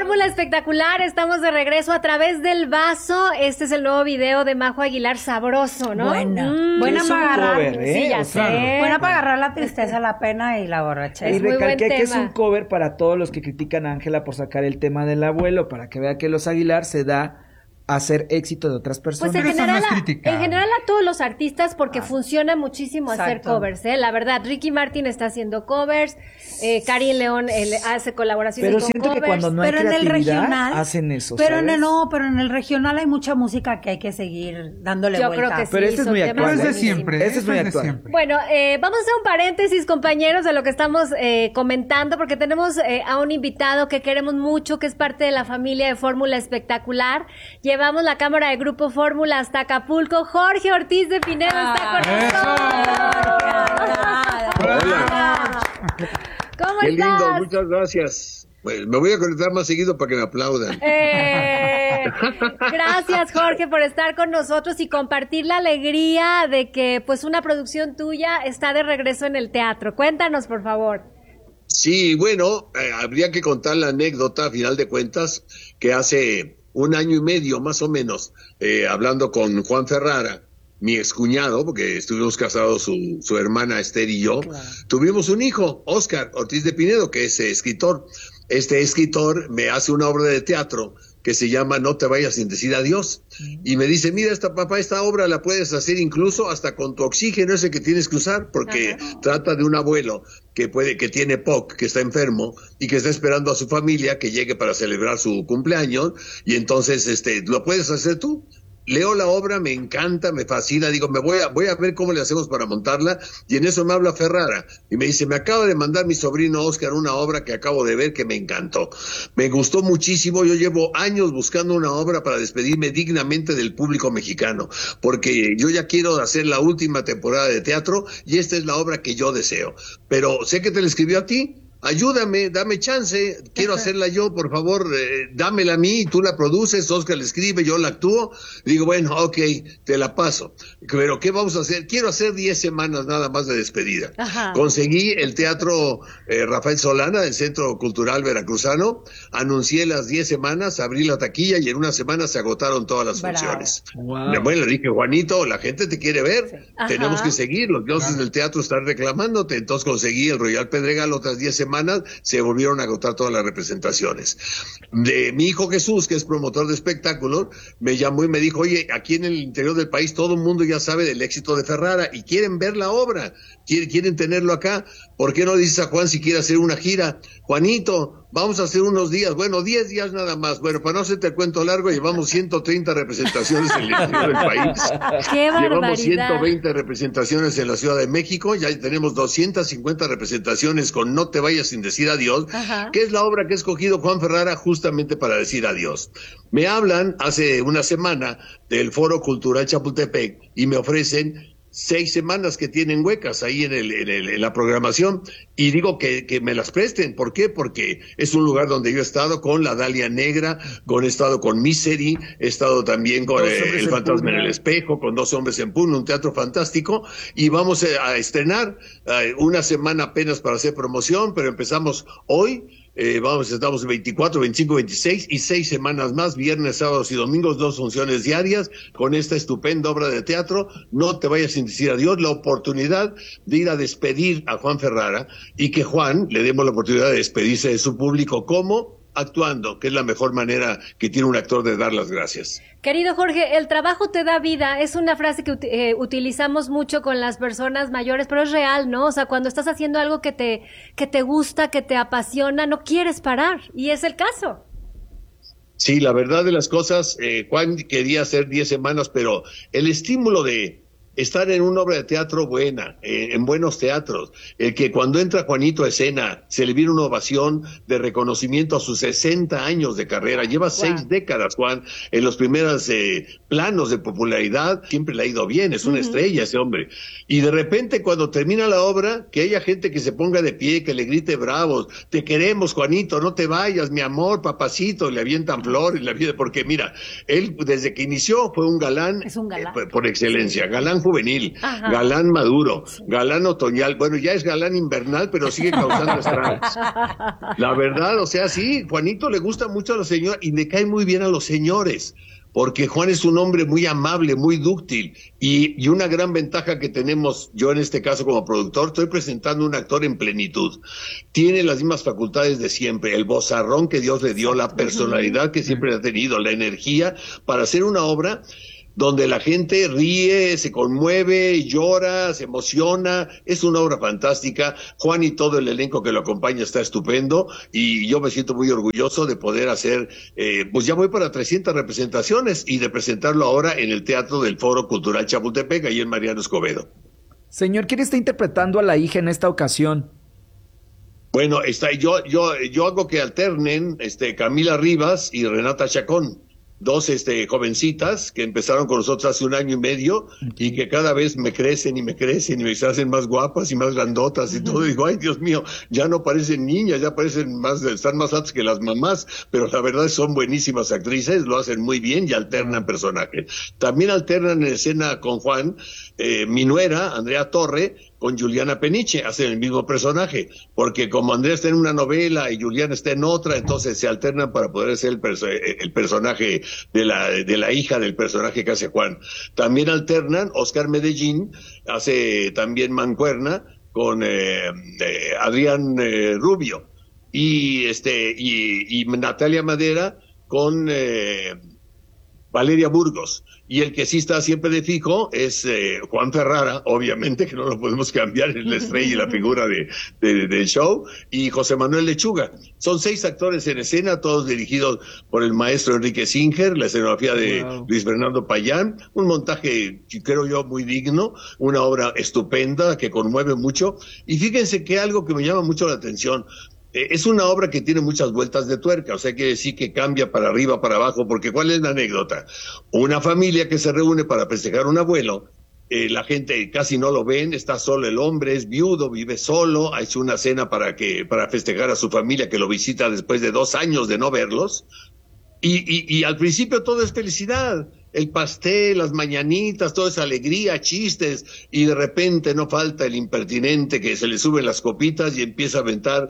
Fórmula Espectacular, estamos de regreso a través del vaso. Este es el nuevo video de Majo Aguilar, sabroso, ¿no? Buena para agarrar. Cover, Sí, ya sé. Buena para agarrar la tristeza, la pena y la borrachera. Y Es muy buen recalqué que es tema. un cover para todos los que critican a Ángela por sacar el tema del abuelo, para que vea que los Aguilar se da a hacer éxito de otras personas. Pues en Pero eso no general, es criticable. en general a todos los artistas porque funciona muchísimo hacer Exacto. covers, ¿eh? La verdad, Ricky Martin está haciendo covers, Karin León hace colaboraciones Pero con siento covers. que cuando no hay Pero en el creatividad, regional hacen eso, pero ¿sabes? pero en el regional hay mucha música que hay que seguir dándole Yo vuelta. creo que sí. Pero este es son muy temas actual, Pero es de buenísimos. siempre. Este es muy de actual. siempre. Bueno, vamos a hacer un paréntesis, compañeros, de lo que estamos comentando, porque tenemos a un invitado que queremos mucho, que es parte de la familia de Fórmula Espectacular. Llevamos la cámara de Grupo Fórmula hasta Acapulco. Jorge Ortiz de Pinedo está con nosotros. Hola. ¿Cómo Qué estás? lindo, muchas gracias. Pues, me voy a conectar más seguido para que me aplaudan. Gracias, Jorge, por estar con nosotros y compartir la alegría de que pues una producción tuya está de regreso en el teatro. Cuéntanos, por favor. Sí, bueno, habría que contar la anécdota, a final de cuentas, que hace 1 año y medio, más o menos, hablando con Juan Ferrara, mi excuñado, porque estuvimos casados su hermana Esther y yo, tuvimos un hijo, Óscar Ortiz de Pinedo, que es escritor. Este escritor me hace una obra de teatro que se llama No te vayas sin decir adiós. Y me dice, mira, papá, esta obra la puedes hacer incluso hasta con tu oxígeno ese que tienes que usar, porque trata de un abuelo que tiene POC, que está enfermo y que está esperando a su familia que llegue para celebrar su cumpleaños, y entonces lo puedes hacer tú. Leo la obra, me encanta, me fascina, digo, voy a ver cómo le hacemos para montarla, y en eso me habla Ferrara, y me dice, me acaba de mandar mi sobrino Óscar una obra que acabo de ver que me encantó. Me gustó muchísimo, yo llevo años buscando una obra para despedirme dignamente del público mexicano, porque yo ya quiero hacer la última temporada de teatro, y esta es la obra que yo deseo. Pero sé que te la escribió a ti. Ayúdame, dame chance, quiero hacerla yo, por favor, dámela a mí, tú la produces, Óscar la escribe, yo la actúo. Digo, bueno, ok, te la paso. Pero ¿qué vamos a hacer? Quiero hacer 10 semanas nada más de despedida. Ajá. Conseguí el Teatro Rafael Solana, del Centro Cultural Veracruzano, anuncié las 10 semanas, abrí la taquilla y en 1 semana se agotaron todas las funciones. Wow. Bueno, le dije, Juanito, la gente te quiere ver, Ajá. tenemos que seguir, los dioses del teatro están reclamándote. Entonces conseguí el Royal Pedregal, otras 10 semanas, se volvieron a agotar todas las representaciones. De mi hijo Jesús, que es promotor de espectáculos, me llamó y me dijo, oye, aquí en el interior del país todo el mundo ya sabe del éxito de Ferrara y quieren ver la obra, quieren tenerlo acá. ¿Por qué no dices a Juan si quiere hacer una gira? Juanito, vamos a hacer unos días, bueno, 10 días nada más. Bueno, para no hacerte el cuento largo, llevamos 130 representaciones en el interior del país. ¡Qué Llevamos barbaridad! 120 representaciones en la Ciudad de México, ya tenemos 250 representaciones con No te vayas sin decir adiós, Ajá. que es la obra que ha escogido Juan Ferrara justamente para decir adiós. Me hablan hace 1 semana del Foro Cultural Chapultepec y me ofrecen 6 semanas que tienen huecas ahí en la programación, y digo que me las presten. ¿Por qué? Porque es un lugar donde yo he estado con La Dalia Negra, he estado con Misery, he estado también con El Fantasma en el Espejo, con Dos Hombres en Puno, un teatro fantástico, y vamos a estrenar 1 semana apenas para hacer promoción, pero empezamos hoy. Estamos 24, 25, 26 y 6 semanas más, viernes, sábados y domingos, 2 funciones diarias con esta estupenda obra de teatro. No te vayas sin decir adiós, la oportunidad de ir a despedir a Juan Ferrara y que Juan le demos la oportunidad de despedirse de su público. ¿Cómo? Actuando, que es la mejor manera que tiene un actor de dar las gracias. Querido Jorge, el trabajo te da vida, es una frase que utilizamos mucho con las personas mayores, pero es real, ¿no? O sea, cuando estás haciendo algo que te gusta, que te apasiona, no quieres parar, y es el caso. Sí, la verdad de las cosas, Juan quería hacer 10 semanas, pero el estímulo de estar en una obra de teatro buena, en buenos teatros, el que cuando entra Juanito a escena se le viene una ovación de reconocimiento a sus 60 años de carrera. Lleva 6 décadas, Juan, en los primeros planos de popularidad, siempre le ha ido bien, es una estrella ese hombre. Y de repente cuando termina la obra, que haya gente que se ponga de pie, que le grite bravos, te queremos, Juanito, no te vayas, mi amor, papacito, le avientan flores, porque mira, él desde que inició fue un galán, Es un galán. por excelencia, galán galán juvenil, Ajá. galán maduro, galán otoñal, bueno, ya es galán invernal, pero sigue causando estragos. La verdad, o sea, sí, Juanito le gusta mucho a los señores y le cae muy bien a los señores, porque Juan es un hombre muy amable, muy dúctil, y una gran ventaja que tenemos, yo en este caso como productor, estoy presentando un actor en plenitud. Tiene las mismas facultades de siempre, el vozarrón que Dios le dio, la personalidad que siempre ha tenido, la energía para hacer una obra donde la gente ríe, se conmueve, llora, se emociona. Es una obra fantástica. Juan y todo el elenco que lo acompaña está estupendo y yo me siento muy orgulloso de poder hacer, pues ya voy para 300 representaciones y de presentarlo ahora en el Teatro del Foro Cultural Chapultepec, ahí en Mariano Escobedo. Señor, ¿quién está interpretando a la hija en esta ocasión? Bueno, yo hago que alternen Camila Rivas y Renata Chacón. Dos jovencitas que empezaron con nosotros hace 1 año y medio y que cada vez me crecen y me se hacen más guapas y más grandotas y todo. Y digo, ay, Dios mío, ya no parecen niñas, ya parecen están más altas que las mamás, pero la verdad son buenísimas actrices, lo hacen muy bien y alternan personajes. También alternan en escena con Juan, mi nuera, Andrea Torre, con Juliana Peniche, hacen el mismo personaje, porque como Andrea está en una novela y Juliana está en otra, entonces se alternan para poder hacer el personaje de la hija del personaje que hace Juan. También alternan, Oscar Medellín hace también mancuerna con Adrián Rubio y Natalia Madera con Valeria Burgos. Y el que sí está siempre de fijo es Juan Ferrara, obviamente, que no lo podemos cambiar, es la estrella y la figura del show, y José Manuel Lechuga. Son 6 actores en escena, todos dirigidos por el maestro Enrique Singer, la escenografía de Luis Fernando Payán, un montaje, creo yo, muy digno, una obra estupenda que conmueve mucho. Y fíjense que algo que me llama mucho la atención, es una obra que tiene muchas vueltas de tuerca, o sea, quiere decir que cambia para arriba, para abajo, porque ¿cuál es la anécdota? Una familia que se reúne para festejar un abuelo, la gente casi no lo ven, está solo el hombre, es viudo, vive solo, ha hecho una cena para festejar a su familia que lo visita después de 2 años de no verlos, y al principio todo es felicidad. El pastel, las mañanitas, toda esa alegría, chistes, y de repente no falta el impertinente que se le suben las copitas y empieza a aventar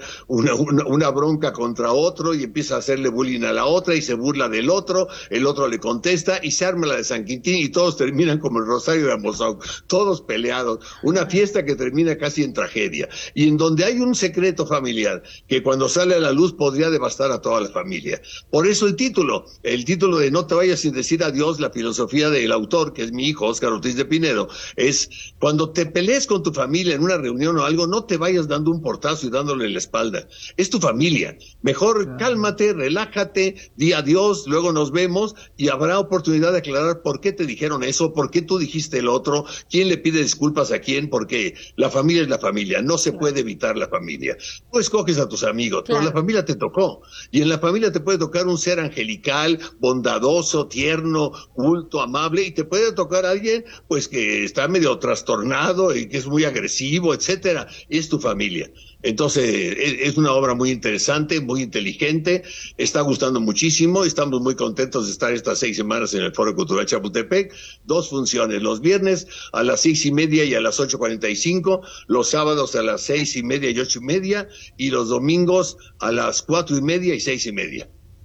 una bronca contra otro y empieza a hacerle bullying a la otra y se burla del otro, el otro le contesta y se arma la de San Quintín y todos terminan como el Rosario de Amozoc, todos peleados, una fiesta que termina casi en tragedia, y en donde hay un secreto familiar que cuando sale a la luz podría devastar a toda la familia. Por eso el título de No te vayas sin decir adiós, la filosofía del autor, que es mi hijo, Óscar Ortiz de Pinedo, es cuando te pelees con tu familia en una reunión o algo, no te vayas dando un portazo y dándole la espalda. Es tu familia. Mejor cálmate, relájate, di adiós, luego nos vemos y habrá oportunidad de aclarar por qué te dijeron eso, por qué tú dijiste el otro, quién le pide disculpas a quién, porque la familia es la familia, no se puede evitar la familia. Tú escoges a tus amigos, pero la familia te tocó. Y en la familia te puede tocar un ser angelical, bondadoso, tierno, culto, amable, y te puede tocar a alguien pues que está medio trastornado y que es muy agresivo, etcétera. Es tu familia. Entonces es una obra muy interesante, muy inteligente, está gustando muchísimo, estamos muy contentos de estar estas 6 semanas en el Foro Cultural Chapultepec. 2 funciones, los viernes a las 6:30 y a las 8:45, los sábados a las 6:30 y 8:30, y los domingos a las 4:30 y 6:30.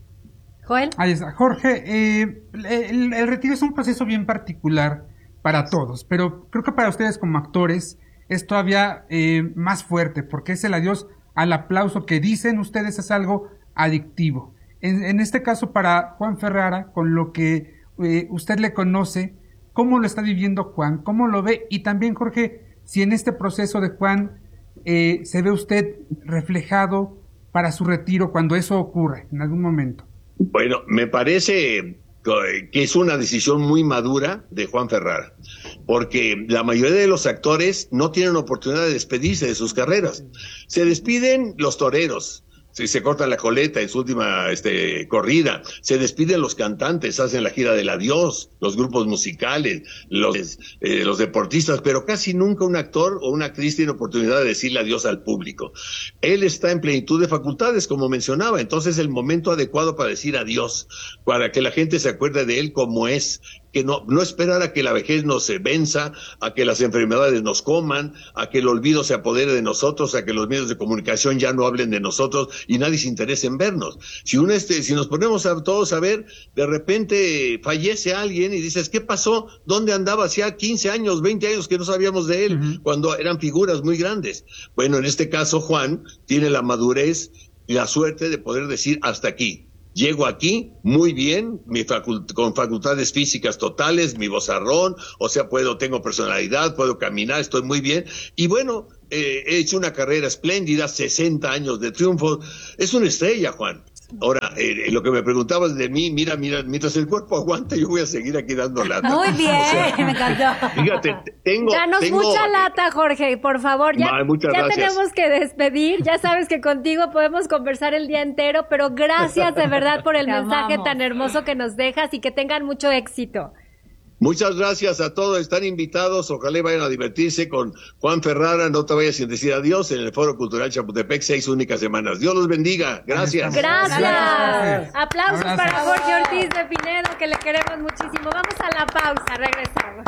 Joel. Ahí está. Jorge, el retiro es un proceso bien particular para todos, pero creo que para ustedes como actores es todavía más fuerte, porque es el adiós al aplauso que dicen ustedes, es algo adictivo. En este caso para Juan Ferrara, con lo que usted le conoce, ¿cómo lo está viviendo Juan? ¿Cómo lo ve? Y también, Jorge, si en este proceso de Juan se ve usted reflejado para su retiro cuando eso ocurre en algún momento. Bueno, me parece que es una decisión muy madura de Juan Ferrara, porque la mayoría de los actores no tienen oportunidad de despedirse de sus carreras. Se despiden los toreros, se cortan la coleta en su última corrida, se despiden los cantantes, hacen la gira del adiós, los grupos musicales, los deportistas, pero casi nunca un actor o una actriz tiene oportunidad de decirle adiós al público. Él está en plenitud de facultades, como mencionaba, entonces el momento adecuado para decir adiós, para que la gente se acuerde de él como es, que no esperar a que la vejez nos venza, a que las enfermedades nos coman, a que el olvido se apodere de nosotros, a que los medios de comunicación ya no hablen de nosotros y nadie se interese en vernos. Si nos ponemos a todos a ver, de repente fallece alguien y dices, ¿qué pasó? ¿Dónde andaba? Hacía 15 años, 20 años que no sabíamos de él, cuando eran figuras muy grandes. Bueno, en este caso Juan tiene la madurez y la suerte de poder decir hasta aquí. Llego aquí muy bien, con facultades físicas totales, mi vozarrón, o sea, tengo personalidad, puedo caminar, estoy muy bien. Y bueno, he hecho una carrera espléndida, 60 años de triunfo. Es una estrella, Juan. Ahora, lo que me preguntabas de mí, mira, mientras el cuerpo aguanta, yo voy a seguir aquí dando lata. Muy bien, me encantó. Fíjate, Danos mucha lata, Jorge, por favor. Ya gracias. Tenemos que despedir. Ya sabes que contigo podemos conversar el día entero, pero gracias de verdad por el mensaje tan hermoso que nos dejas y que tengan mucho éxito. Muchas gracias a todos, están invitados, ojalá vayan a divertirse con Juan Ferrara, no te vayas sin decir adiós, en el Foro Cultural Chapultepec, 6 únicas semanas. Dios los bendiga, gracias. Gracias. Aplausos para Jorge Ortiz de Pinedo, que le queremos muchísimo. Vamos a la pausa, regresamos.